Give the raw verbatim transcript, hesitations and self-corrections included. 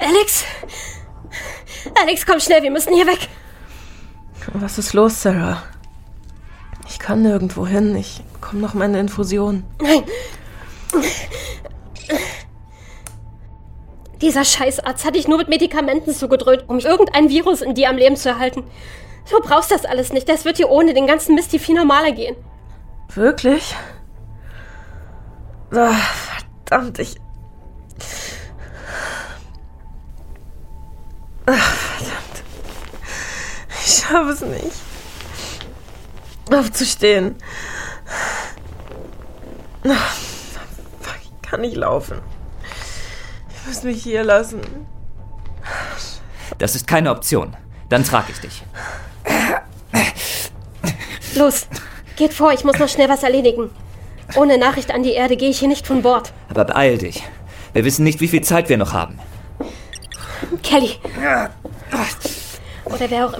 Alex? Alex, komm schnell, wir müssen hier weg. Was ist los, Sarah? Ich kann nirgendwo hin. Ich bekomme noch meine Infusion. Nein. Dieser Scheißarzt hat dich nur mit Medikamenten zugedröhnt, um irgendein Virus in dir am Leben zu erhalten. Du brauchst das alles nicht. Das wird dir ohne den ganzen Mist viel normaler gehen. Wirklich? Oh, verdammt, ich... Ach, verdammt. Ich schaffe es nicht. Aufzustehen. Ach, fuck, ich kann nicht laufen. Ich muss mich hier lassen. Das ist keine Option. Dann trage ich dich. Los, geht vor, ich muss noch schnell was erledigen. Ohne Nachricht an die Erde gehe ich hier nicht von Bord. Aber beeil dich. Wir wissen nicht, wie viel Zeit wir noch haben. Kelly. Oder wer auch